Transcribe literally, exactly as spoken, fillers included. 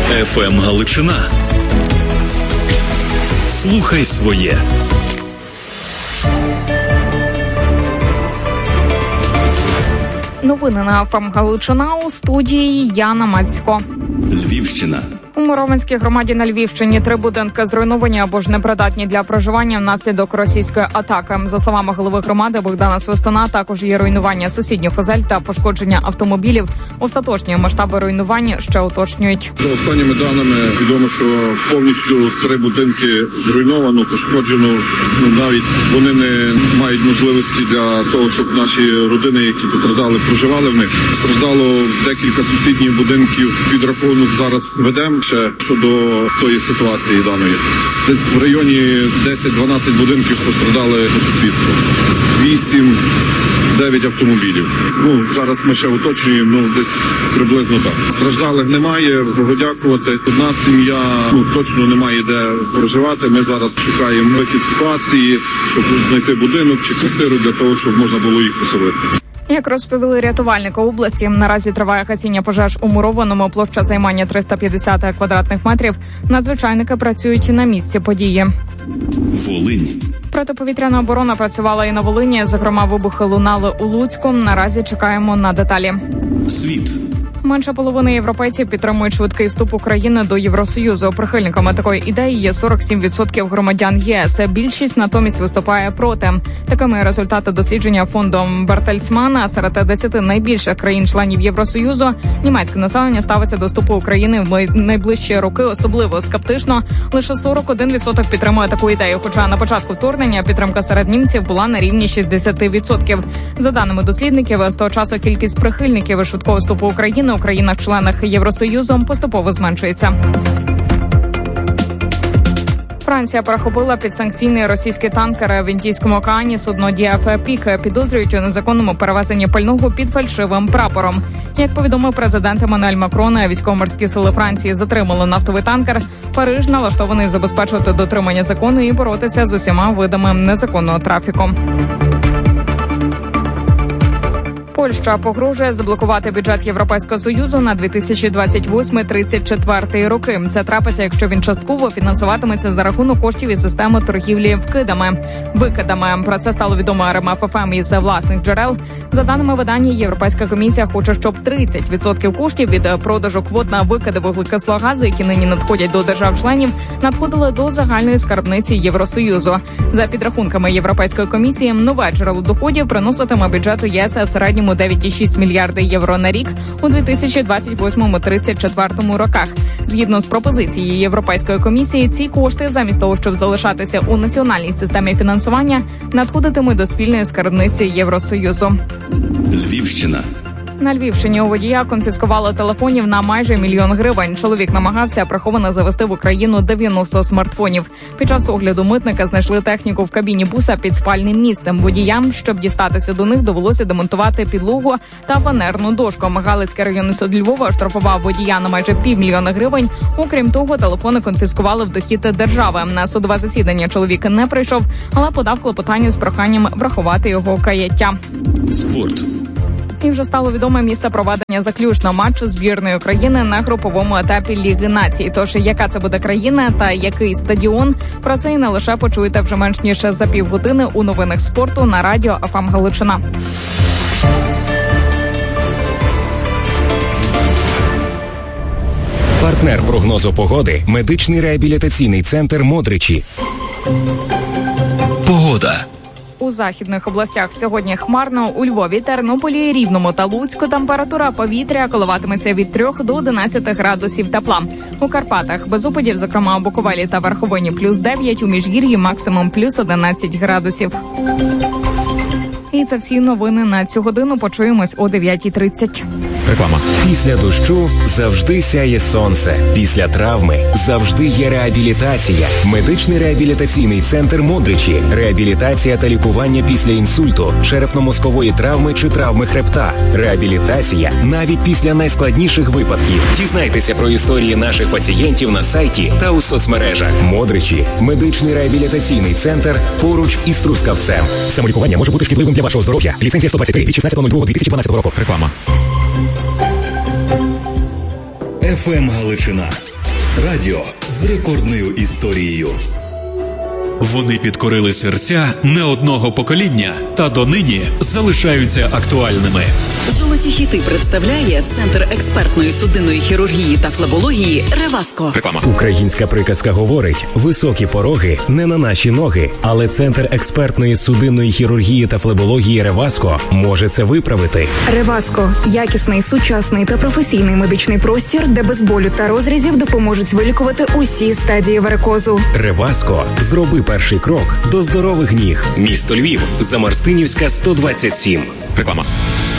еф ем Галичина. Слухай своє. Новини на еф ем Галичина, у студії Яна Мацько. Львівщина. У Муромській громаді на Львівщині три будинки зруйновані або ж непридатні для проживання внаслідок російської атаки. За словами голови громади Богдана Свистуна, також є руйнування сусідніх осель та пошкодження автомобілів. Остаточні масштаби руйнування ще уточнюють. За останніми даними відомо, що повністю три будинки зруйновано, пошкоджено. Ну, навіть вони не мають можливості для того, щоб наші родини, які постраждали, проживали в них. Страждало декілька сусідніх будинків. Підрахунок зараз ведемо ще щодо тої ситуації даної. Десь в районі десять-дванадцять будинків постраждали по сусідству. вісім дев'ять автомобілів. Ну, зараз ми ще уточнюємо, ну, десь приблизно так. Страждалих немає, подякувати. Одна сім'я, ну, точно немає де проживати. Ми зараз шукаємо вихід ситуації, щоб знайти будинок чи квартиру для того, щоб можна було їх поселити. Як розповіли рятувальники області, наразі триває гасіння пожеж у мурованому, площа займання триста п'ятдесят квадратних метрів. Надзвичайники працюють на місці події. Волинь. Протиповітряна оборона працювала і на Волині, зокрема вибухи лунали у Луцьку. Наразі чекаємо на деталі. Світ. Менше половини європейців підтримують швидкий вступ України до Євросоюзу. Прихильниками такої ідеї є сорок сім відсотків громадян ЄС. Більшість натомість виступає проти. Такими результати дослідження фондом Бертельсмана. Серед десяти найбільших країн-членів Євросоюзу німецьке населення ставиться до вступу України в найближчі роки особливо скептично. Лише сорок один відсоток підтримує таку ідею, хоча на початку вторгнення підтримка серед німців була на рівні шістдесят відсотків. За даними дослідників, з того часу кількість прихильників швидкого вступу України у країнах-членах Євросоюзу поступово зменшується. Франція перехопила підсанкційний російський танкер в Індійському океані судно ді еф «Пік». Підозрюють у незаконному перевезенні пального під фальшивим прапором. Як повідомив президент Еммануель Макрон, військово-морські сили Франції затримали нафтовий танкер. Париж налаштований забезпечувати дотримання закону і боротися з усіма видами незаконного трафіку. Польща погрожує заблокувати бюджет Європейського Союзу на дві тисячі двадцять восьмий - тридцять четвертий роки. Це трапиться, якщо він частково фінансуватиметься за рахунок коштів із системи торгівлі вкидами. Викидами. Про це стало відомо ер ем еф еф ем із власних джерел. За даними видання, Європейська комісія хоче, щоб тридцять відсотків коштів від продажу квот на викиди вуглекислого газу, які нині надходять до держав-членів, надходили до загальної скарбниці Євросоюзу. За підрахунками Європейської комісії, нове джерело доходів приноситиме бюджету ЄС в середньому дев'ять цілих шість мільярди євро на рік у дві тисячі двадцять восьмому - тридцять четвертому роках. Згідно з пропозицією Європейської комісії, ці кошти, замість того, щоб залишатися у національній системі фінансування, надходитимуть до спільної скарбниці Євросоюзу. Львівщина. На Львівщині у водія конфіскували телефонів на майже мільйон гривень. Чоловік намагався приховано завести в Україну дев'яносто смартфонів. Під час огляду митника знайшли техніку в кабіні буса під спальним місцем. Водіям, щоб дістатися до них, довелося демонтувати підлогу та фанерну дошку. Галицький районний суд Львова штрафував водія на майже півмільйона гривень. Окрім того, телефони конфіскували в дохід держави. На судове засідання чоловік не прийшов, але подав клопотання з проханням врахувати його каяття. Спорт. І вже стало відоме місце проведення заключного матчу збірної України на груповому етапі Ліги Націй. Тож, яка це буде країна та який стадіон, про це і не лише почуєте вже менш ніж за півгодини у новинах спорту на радіо еф ем Галичина. Партнер прогнозу погоди – медичний реабілітаційний центр «Модричі». Погода. У західних областях сьогодні хмарно. У Львові, Тернополі, Рівному та Луцьку температура повітря коливатиметься від трьох до одинадцяти градусів тепла. У Карпатах без опадів, зокрема у Буковелі та Верховині, плюс дев'ять, у Міжгір'ї максимум плюс одинадцять градусів. І це всі новини на цю годину. Почуємось о дев'ятій тридцять. Реклама. Після дощу завжди сяє сонце. Після травми завжди є реабілітація. Медичний реабілітаційний центр «Модричі». Реабілітація та лікування після інсульту, черепно-мозкової травми чи травми хребта. Реабілітація навіть після найскладніших випадків. Дізнайтеся про історії наших пацієнтів на сайті та у соцмережах. «Модричі» – медичний реабілітаційний центр поруч із Трускавцем. Самолікування може бути шкідливим для вашого здоров'я. Ліцензія сто двадцять три від шістнадцятого лютого дві тисячі дванадцятого року. Реклама. еф ем Галичина. Радіо з рекордною історією. Вони підкорили серця не одного покоління та донині залишаються актуальними. Золоті хіти представляє Центр експертної судинної хірургії та флебології «Реваско». Реклама. Українська приказка говорить: високі пороги не на наші ноги. Але Центр експертної судинної хірургії та флебології «Реваско» може це виправити. «Реваско» – якісний, сучасний та професійний медичний простір, де без болю та розрізів допоможуть вилікувати усі стадії варикозу. «Реваско» – зроби перший крок до здорових ніг. Місто Львів, Замарстинівська, сто двадцять сім. Реклама.